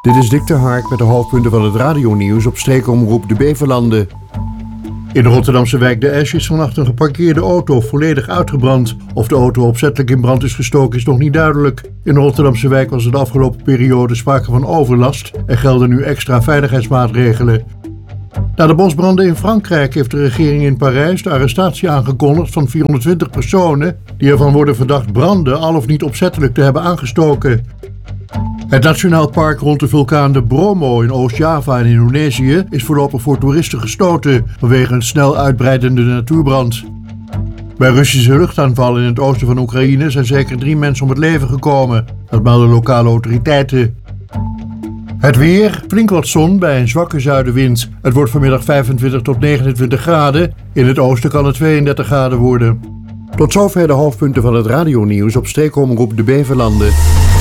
Dit is Dick de Hark met de hoofdpunten van het radionieuws op streekomroep De Beverlanden. In de Rotterdamse wijk De Esch is vannacht een geparkeerde auto volledig uitgebrand. Of de auto opzettelijk in brand is gestoken is nog niet duidelijk. In de Rotterdamse wijk was er de afgelopen periode sprake van overlast en gelden nu extra veiligheidsmaatregelen. Na de bosbranden in Frankrijk heeft de regering in Parijs de arrestatie aangekondigd van 420 personen die ervan worden verdacht branden al of niet opzettelijk te hebben aangestoken. Het nationaal park rond de vulkaan de Bromo in Oost-Java in Indonesië is voorlopig voor toeristen gesloten vanwege een snel uitbreidende natuurbrand. Bij Russische luchtaanvallen in het oosten van Oekraïne zijn zeker 3 mensen om het leven gekomen, dat melden lokale autoriteiten. Het weer, flink wat zon bij een zwakke zuidenwind. Het wordt vanmiddag 25 tot 29 graden, in het oosten kan het 32 graden worden. Tot zover de hoofdpunten van het radionieuws op streekomroep De Beverlanden.